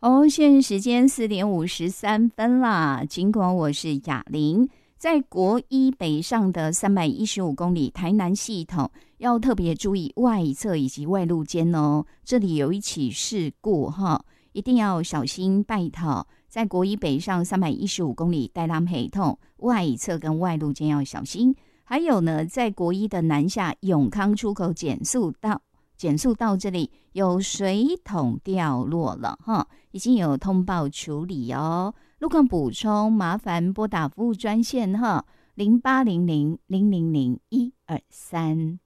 哦，现在时间4:53啦。尽管我是雅玲，在国一北上的315公里台南系统，要特别注意外侧以及外路间哦。这里有一起事故哈，一定要小心拜讨。在国一北上315公里台南系统外侧跟外路间要小心。还有呢，在国一的南下永康出口减速道这里有水桶掉落了哈，已经有通报处理哦。路况补充，麻烦拨打服务专线哈，0800000123。